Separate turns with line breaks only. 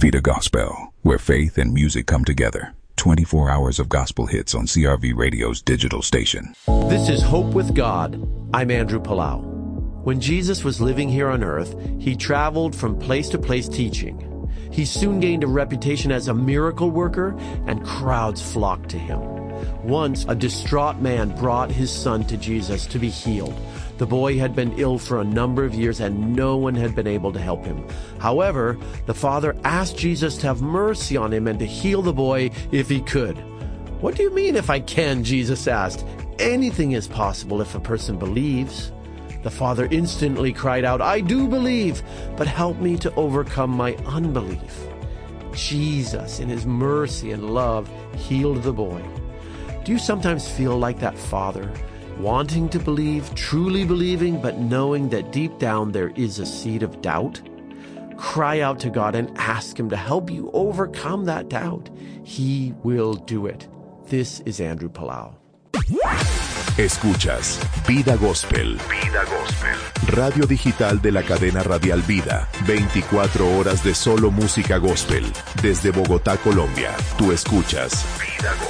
Vida Gospel, where faith and music come together. 24 hours of gospel hits on CRV Radio's digital station.
This is Hope with God. I'm Andrew Palau. When Jesus was living here on earth, he traveled from place to place teaching. He soon gained a reputation as a miracle worker, and crowds flocked to him. Once, a distraught man brought his son to Jesus to be healed. The boy had been ill for a number of years, and no one had been able to help him. However, the father asked Jesus to have mercy on him and to heal the boy if he could. "What do you mean, if I can?" Jesus asked. "Anything is possible if a person believes." The father instantly cried out, "I do believe, but help me to overcome my unbelief." Jesus, in his mercy and love, healed the boy. Do you sometimes feel like that father, wanting to believe, truly believing, but knowing that deep down there is a seed of doubt? Cry out to God and ask him to help you overcome that doubt. He will do it. This is Andrew Palau.
Escuchas Vida Gospel. Vida Gospel. Radio digital de la cadena radial Vida. 24 horas de solo música gospel. Desde Bogotá, Colombia. Tú escuchas Vida Gospel.